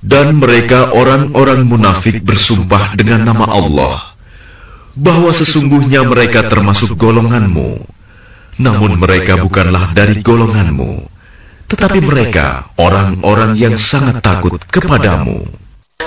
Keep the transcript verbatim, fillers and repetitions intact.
Dan mereka orang-orang munafik bersumpah dengan nama Allah bahwa sesungguhnya mereka termasuk golonganmu, namun mereka bukanlah dari golonganmu, tetapi mereka orang-orang yang sangat takut kepadamu.